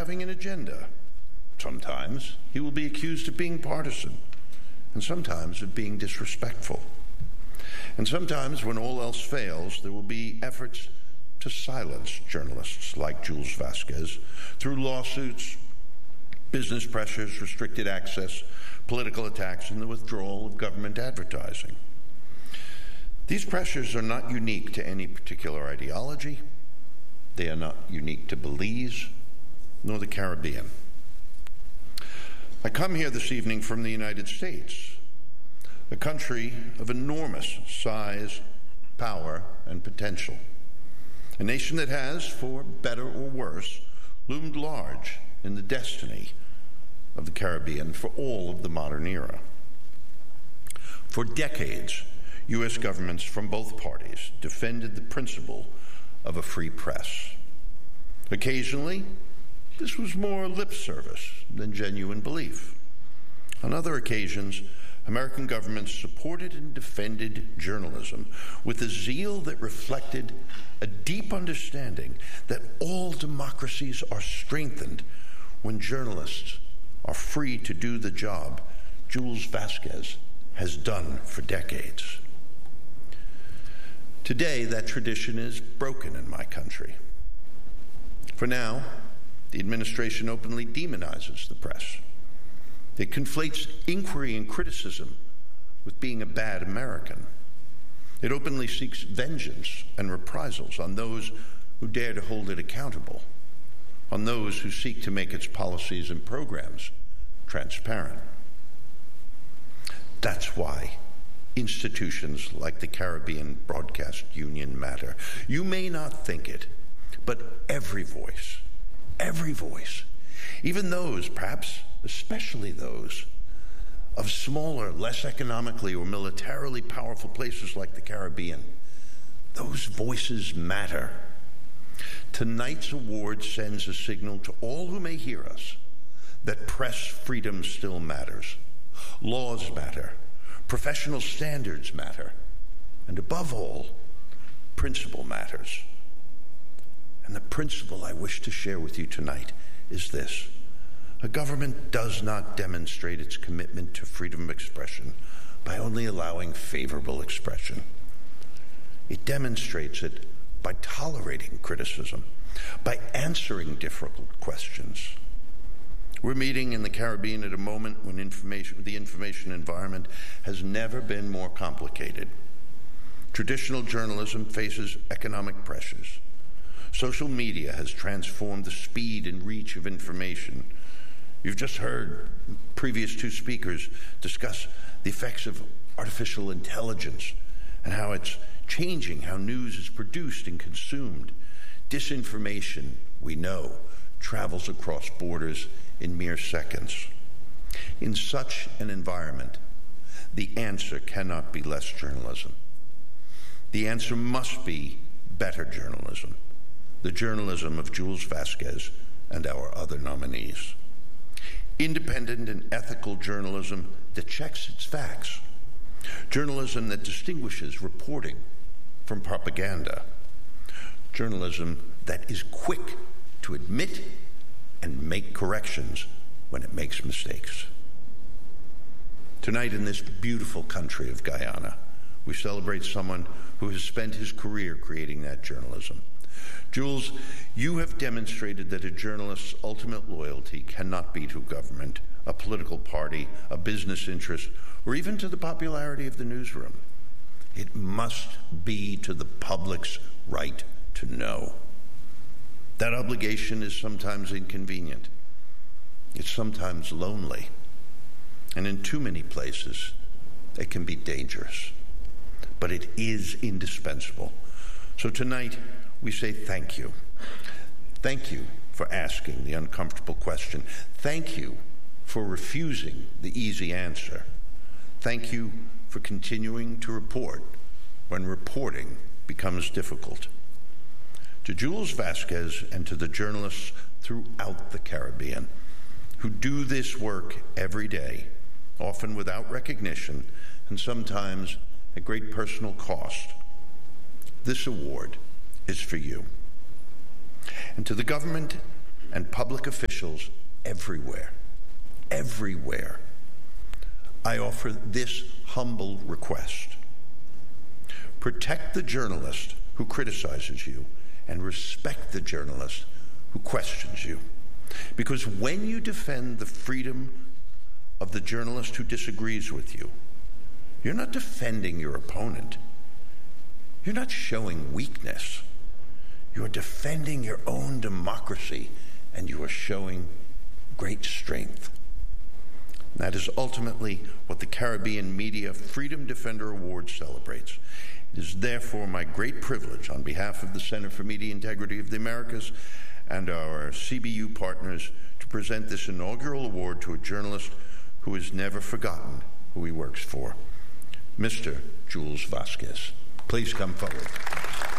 having an agenda. Sometimes he will be accused of being partisan, and sometimes of being disrespectful. And sometimes, when all else fails, there will be efforts to silence journalists like Jules Vasquez through lawsuits, business pressures, restricted access, political attacks, and the withdrawal of government advertising. These pressures are not unique to any particular ideology. They are not unique to Belize, nor the Caribbean. I come here this evening from the United States, a country of enormous size, power, and potential. A nation that has, for better or worse, loomed large in the destiny of the Caribbean for all of the modern era. For decades, U.S. governments from both parties defended the principle of a free press. Occasionally, this was more lip service than genuine belief. On other occasions, American governments supported and defended journalism with a zeal that reflected a deep understanding that all democracies are strengthened when journalists are free to do the job Jules Vasquez has done for decades. Today, that tradition is broken in my country. For now, the administration openly demonizes the press. It conflates inquiry and criticism with being a bad American. It openly seeks vengeance and reprisals on those who dare to hold it accountable, on those who seek to make its policies and programs transparent. That's why institutions like the Caribbean Broadcast Union matter. You may not think it, but every voice, even those, perhaps especially those, of smaller, less economically or militarily powerful places like the Caribbean, those voices matter. Tonight's award sends a signal to all who may hear us that press freedom still matters. Laws matter. Professional standards matter. And above all, principle matters. And the principle I wish to share with you tonight is this. A government does not demonstrate its commitment to freedom of expression by only allowing favorable expression. It demonstrates it by tolerating criticism, by answering difficult questions. We're meeting in the Caribbean at a moment when the information environment has never been more complicated. Traditional journalism faces economic pressures. Social media has transformed the speed and reach of information. You've just heard previous two speakers discuss the effects of artificial intelligence and how it's changing how news is produced and consumed. Disinformation, we know, travels across borders in mere seconds. In such an environment, the answer cannot be less journalism. The answer must be better journalism, the journalism of Jules Vasquez and our other nominees. Independent and ethical journalism that checks its facts. Journalism that distinguishes reporting from propaganda. Journalism that is quick to admit and make corrections when it makes mistakes. Tonight in this beautiful country of Guyana, we celebrate someone who has spent his career creating that journalism. Jules, you have demonstrated that a journalist's ultimate loyalty cannot be to government, a political party, a business interest, or even to the popularity of the newsroom. It must be to the public's right to know. That obligation is sometimes inconvenient. It's sometimes lonely. And in too many places, it can be dangerous. But it is indispensable. So tonight, we say thank you. Thank you for asking the uncomfortable question. Thank you for refusing the easy answer. Thank you for continuing to report when reporting becomes difficult. To Jules Vasquez and to the journalists throughout the Caribbean who do this work every day, often without recognition and sometimes at great personal cost, this award is for you. And to the government and public officials everywhere. Everywhere. I offer this humble request. Protect the journalist who criticizes you and respect the journalist who questions you. Because when you defend the freedom of the journalist who disagrees with you, you're not defending your opponent. You're not showing weakness. You're defending your own democracy, and you are showing great strength. That is ultimately what the Caribbean Media Freedom Defender Award celebrates. It is therefore my great privilege, on behalf of the Center for Media Integrity of the Americas and our CBU partners, to present this inaugural award to a journalist who has never forgotten who he works for, Mr. Jules Vasquez. Please come forward.